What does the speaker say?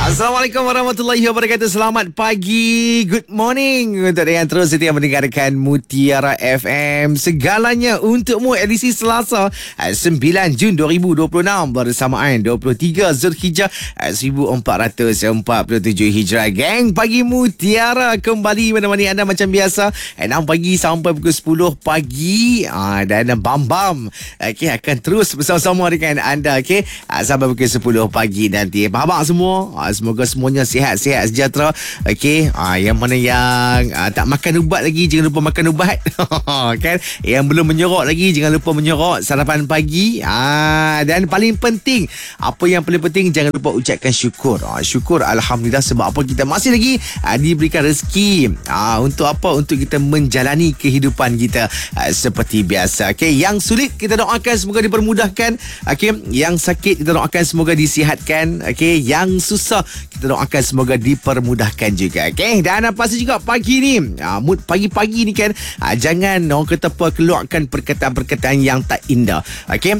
Assalamualaikum warahmatullahi wabarakatuh. Selamat pagi, good morning untuk yang terus setia mendengarkan Mutiara FM. Segalanya untukmu, edisi Selasa 9 Jun 2026 bersamaan 23 Zulhijjah 1447 Hijrah. Geng, pagi Mutiara kembali menemani anda macam biasa 6 pagi sampai pukul 10 pagi. Dan Bam akan terus bersama-sama dengan anda sampai pukul 10 pagi nanti. Abang semua, semoga semuanya sihat-sihat sejahtera. Yang mana yang tak makan ubat lagi, jangan lupa makan ubat. Kan? Yang belum menyerok lagi, jangan lupa menyerok sarapan pagi. Dan paling penting, apa yang paling penting, jangan lupa ucapkan syukur. Syukur alhamdulillah, sebab apa, kita masih lagi diberikan rezeki. Untuk apa? Untuk kita menjalani kehidupan kita seperti biasa. Yang sulit kita doakan semoga dipermudahkan. Yang sakit kita doakan semoga disihatkan. Yang susah kita doakan semoga dipermudahkan juga. Dan pasti juga pagi ni, mood pagi-pagi ni kan, jangan orang kata apa, keluarkan perkataan-perkataan yang tak indah.